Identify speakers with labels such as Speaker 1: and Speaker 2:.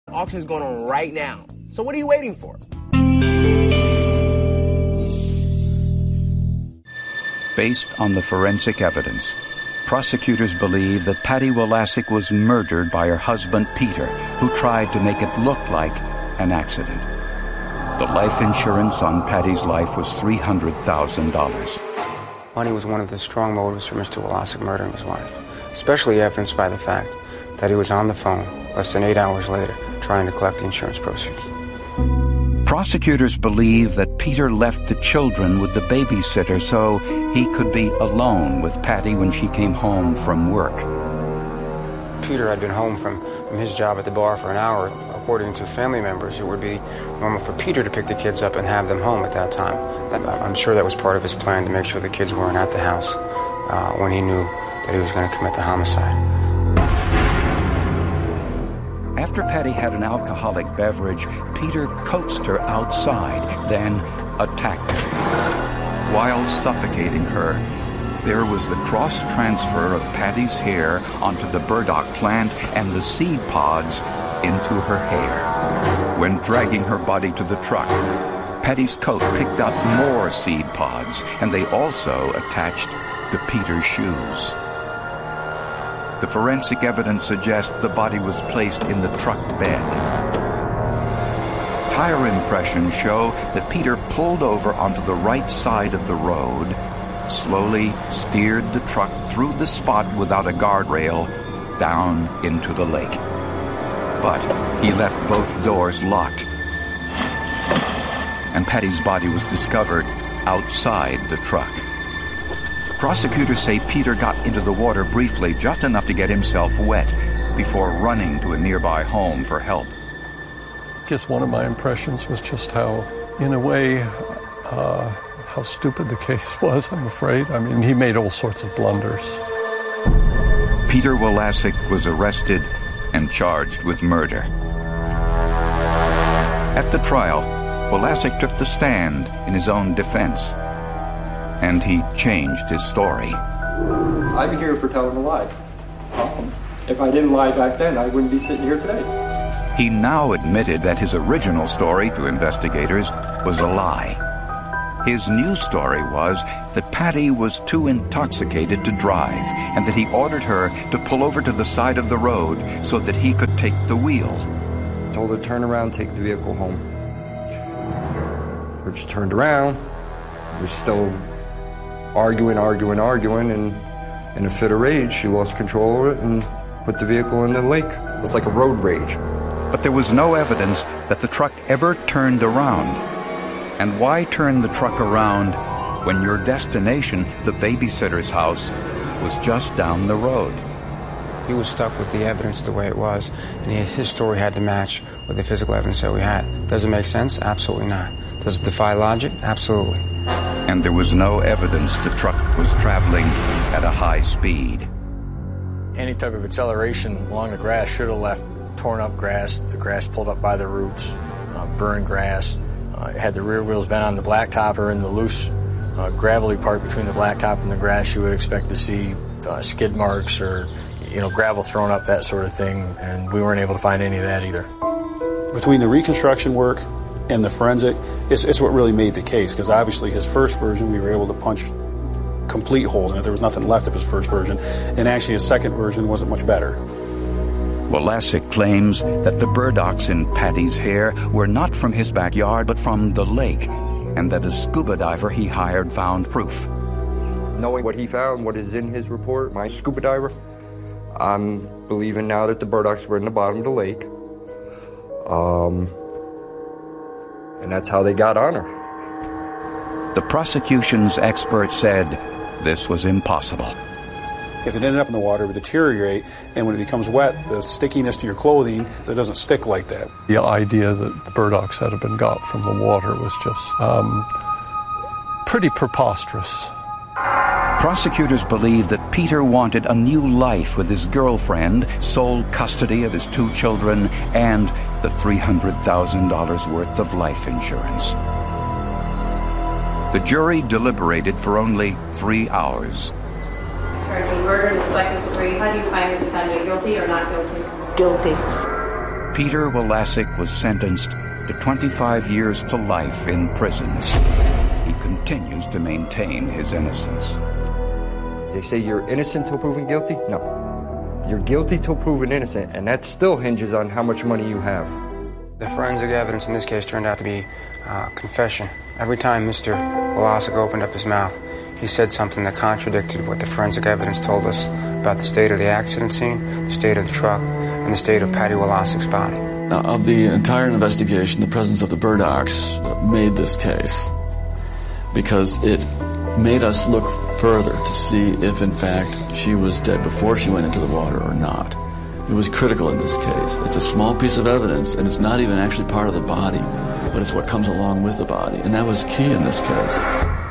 Speaker 1: Auction is going on right now. So what are you waiting for?
Speaker 2: Based on the forensic evidence, prosecutors believe that Patty Wolasick was murdered by her husband, Peter, who tried to make it look like an accident. The life insurance on Patty's life was $300,000.
Speaker 3: Money was one of the strong motives for Mr. Wolasick murdering his wife, especially evidenced by the fact that he was on the phone less than 8 hours later trying to collect the insurance proceeds.
Speaker 2: Prosecutors believe that Peter left the children with the babysitter so he could be alone with Patty when she came home from work.
Speaker 3: Peter had been home from his job at the bar for an hour. According to family members, it would be normal for Peter to pick the kids up and have them home at that time. I'm sure that was part of his plan to make sure the kids weren't at the house when he knew that he was going to commit the homicide.
Speaker 2: After Patty had an alcoholic beverage, Peter coaxed her outside, then attacked her. While suffocating her, there was the cross-transfer of Patty's hair onto the burdock plant and the seed pods into her hair. When dragging her body to the truck, Patty's coat picked up more seed pods, and they also attached to Peter's shoes. The forensic evidence suggests the body was placed in the truck bed. Tire impressions show that Peter pulled over onto the right side of the road, slowly steered the truck through the spot without a guardrail down into the lake. But he left both doors locked, and Patty's body was discovered outside the truck. Prosecutors say Peter got into the water briefly, just enough to get himself wet, before running to a nearby home for help.
Speaker 4: I guess one of my impressions was just how, in a way, how stupid the case was, I'm afraid. I mean, he made all sorts of blunders.
Speaker 2: Peter Wolasick was arrested and charged with murder. At the trial, Wolasick took the stand in his own defense, and he changed his story.
Speaker 5: I'm here for telling a lie. If I didn't lie back then, I wouldn't be sitting here today.
Speaker 2: He now admitted that his original story to investigators was a lie. His new story was that Patty was too intoxicated to drive, and that he ordered her to pull over to the side of the road so that he could take the wheel.
Speaker 5: Told her to turn around, take the vehicle home. Her just turned around. We're still arguing, and in a fit of rage, she lost control of it and put the vehicle in the lake. It was like a road rage.
Speaker 2: But there was no evidence that the truck ever turned around. And why turn the truck around when your destination, the babysitter's house, was just down the road?
Speaker 3: He was stuck with the evidence the way it was, and his story had to match with the physical evidence that we had. Does it make sense? Absolutely not. Does it defy logic? Absolutely.
Speaker 2: And there was no evidence the truck was traveling at a high speed.
Speaker 6: Any type of acceleration along the grass should have left torn up grass, the grass pulled up by the roots, burned grass. Had the rear wheels been on the blacktop or in the loose gravelly part between the blacktop and the grass, you would expect to see skid marks or gravel thrown up, that sort of thing, and we weren't able to find any of that either.
Speaker 7: Between the reconstruction work and the forensic, it's what really made the case, because obviously his first version, we were able to punch complete holes in it. There was nothing left of his first version, and actually his second version wasn't much better.
Speaker 2: Wolasick claims that the burdocks in Patty's hair were not from his backyard, but from the lake, and that a scuba diver he hired found proof.
Speaker 5: Knowing what he found, what is in his report, my scuba diver, I'm believing now that the burdocks were in the bottom of the lake. And that's how they got on her.
Speaker 2: The prosecution's expert said this was impossible.
Speaker 7: If it ended up in the water, it would deteriorate, and when it becomes wet, the stickiness to your clothing, it doesn't stick like that.
Speaker 4: The idea that the burdocks had been got from the water was just pretty preposterous.
Speaker 2: Prosecutors believe that Peter wanted a new life with his girlfriend, sole custody of his 2 children, and the $300,000 worth of life insurance. The jury deliberated for only 3 hours.
Speaker 8: Charging murder in the second degree, how do you find the defendant guilty or not guilty?
Speaker 9: Guilty.
Speaker 2: Peter Walasek was sentenced to 25 years to life in prison. He continues to maintain his innocence.
Speaker 5: They say you're innocent till proven guilty? No. You're guilty till proven innocent, and that still hinges on how much money you have.
Speaker 3: The forensic evidence in this case turned out to be confession. Every time Mr. Walasek opened up his mouth, he said something that contradicted what the forensic evidence told us about the state of the accident scene, the state of the truck, and the state of Patty Walasek's body.
Speaker 8: Of the entire investigation, the presence of the burdocks made this case because it made us look further to see if, in fact, she was dead before she went into the water or not. It was critical in this case. It's a small piece of evidence, and it's not even actually part of the body, but it's what comes along with the body, and that was key in this case.